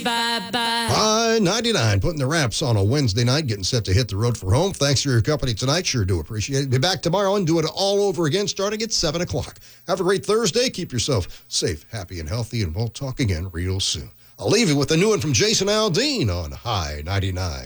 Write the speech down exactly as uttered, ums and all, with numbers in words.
bye-bye. High ninety-nine, putting the wraps on a Wednesday night, getting set to hit the road for home. Thanks for your company tonight. Sure do appreciate it. Be back tomorrow and do it all over again starting at seven o'clock. Have a great Thursday. Keep yourself safe, happy, and healthy, and we'll talk again real soon. I'll leave you with a new one from Jason Aldean on High ninety-nine.